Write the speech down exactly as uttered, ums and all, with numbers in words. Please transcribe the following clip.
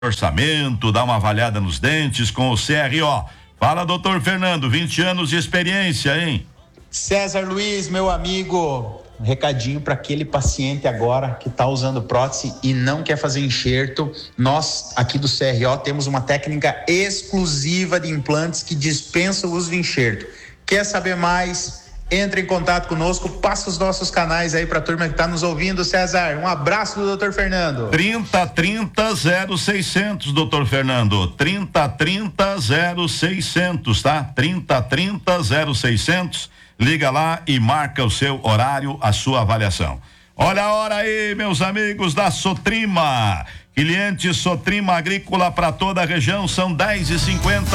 orçamento, dá uma avaliada nos dentes com o C R O. Fala, doutor Fernando, vinte anos de experiência, hein? César Luiz, meu amigo, um recadinho para aquele paciente agora que está usando prótese e não quer fazer enxerto. Nós aqui do C R O temos uma técnica exclusiva de implantes que dispensa o uso de enxerto. Quer saber mais? Entre em contato conosco, passa os nossos canais aí para a turma que está nos ouvindo. César, um abraço do doutor Fernando. trinta trinta zero seiscentos, doutor Fernando. trinta trinta zero seiscentos, tá? trinta trinta zero seiscentos. Liga lá e marca o seu horário, a sua avaliação. Olha a hora aí, meus amigos da Sotrima. Cliente Sotrima Agrícola para toda a região, são dez e cinquenta.